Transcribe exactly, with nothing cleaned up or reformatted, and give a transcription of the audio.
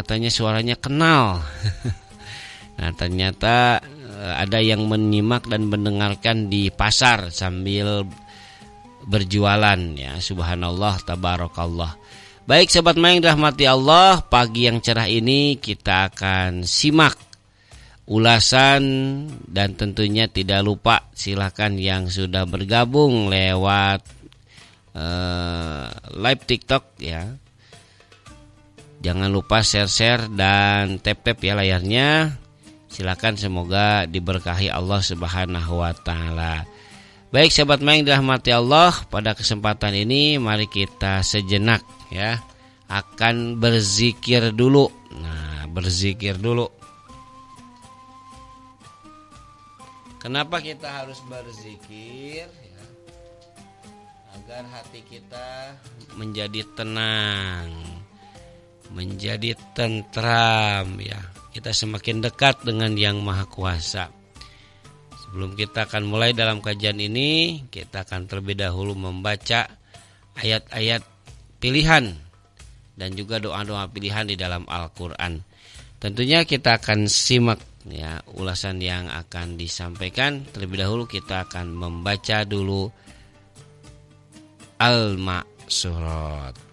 katanya suaranya kenal. Nah, ternyata ada yang menyimak dan mendengarkan di pasar sambil berjualan ya. Subhanallah, tabarakallah. Baik sahabat Mayang rahmati Allah, pagi yang cerah ini kita akan simak ulasan dan tentunya tidak lupa silakan yang sudah bergabung lewat uh, live TikTok ya. Jangan lupa share-share dan tap-tap ya layarnya. Silakan, semoga diberkahi Allah Subhanahu wa taala. Baik sahabat Mayang dirahmati Allah, pada kesempatan ini mari kita sejenak ya akan berzikir dulu. Nah, berzikir dulu. Kenapa kita harus berzikir ya? Agar hati kita menjadi tenang, menjadi tentram ya. Kita semakin dekat dengan Yang Maha Kuasa. Sebelum kita akan mulai dalam kajian ini, kita akan terlebih dahulu membaca ayat-ayat pilihan dan juga doa-doa pilihan di dalam Al-Qur'an. Tentunya kita akan simak ya ulasan yang akan disampaikan. Terlebih dahulu kita akan membaca dulu Al-Ma'surat.